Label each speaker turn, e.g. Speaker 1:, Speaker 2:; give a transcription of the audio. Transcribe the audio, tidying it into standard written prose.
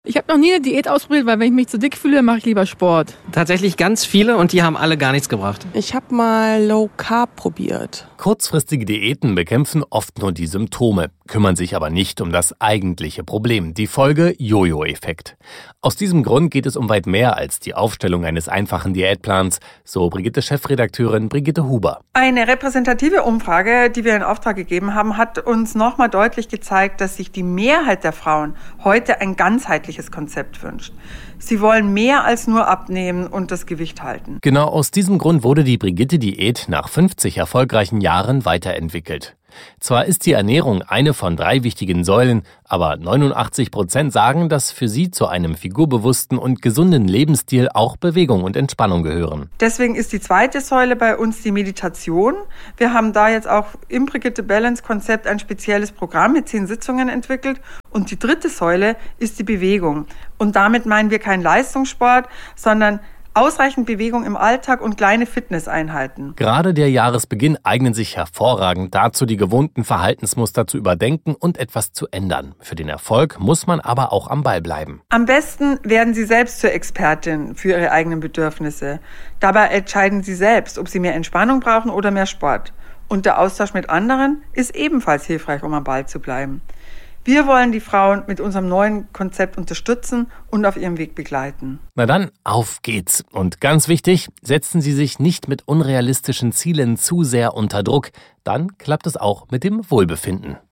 Speaker 1: Ich habe noch nie eine Diät ausprobiert, weil wenn ich mich zu dick fühle, mache ich lieber Sport.
Speaker 2: Tatsächlich ganz viele und die haben alle gar nichts gebracht.
Speaker 3: Ich habe mal Low Carb probiert.
Speaker 4: Kurzfristige Diäten bekämpfen oft nur die Symptome, kümmern sich aber nicht um das eigentliche Problem, die Folge Jojo-Effekt. Aus diesem Grund geht es um weit mehr als die Aufstellung eines einfachen Diätplans, so Brigitte-Chefredakteurin Brigitte Huber.
Speaker 5: Eine repräsentative Umfrage, die wir in Auftrag gegeben haben, hat uns nochmal deutlich gezeigt, dass sich die Mehrheit der Frauen heute ein ganzheitliches Konzept wünscht. Sie wollen mehr als nur abnehmen und das Gewicht halten.
Speaker 4: Genau aus diesem Grund wurde die Brigitte-Diät nach 50 erfolgreichen Jahren weiterentwickelt. Zwar ist die Ernährung eine von 3 wichtigen Säulen, aber 89% sagen, dass für sie zu einem figurbewussten und gesunden Lebensstil auch Bewegung und Entspannung gehören.
Speaker 5: Deswegen ist die zweite Säule bei uns die Meditation. Wir haben da jetzt auch im Brigitte Balance Konzept ein spezielles Programm mit 10 Sitzungen entwickelt. Und die dritte Säule ist die Bewegung. Und damit meinen wir keinen Leistungssport, sondern ausreichend Bewegung im Alltag und kleine Fitnesseinheiten.
Speaker 4: Gerade der Jahresbeginn eignen sich hervorragend dazu, die gewohnten Verhaltensmuster zu überdenken und etwas zu ändern. Für den Erfolg muss man aber auch am Ball bleiben.
Speaker 5: Am besten werden Sie selbst zur Expertin für Ihre eigenen Bedürfnisse. Dabei entscheiden Sie selbst, ob Sie mehr Entspannung brauchen oder mehr Sport. Und der Austausch mit anderen ist ebenfalls hilfreich, um am Ball zu bleiben. Wir wollen die Frauen mit unserem neuen Konzept unterstützen und auf ihrem Weg begleiten.
Speaker 4: Na dann, auf geht's. Und ganz wichtig, setzen Sie sich nicht mit unrealistischen Zielen zu sehr unter Druck. Dann klappt es auch mit dem Wohlbefinden.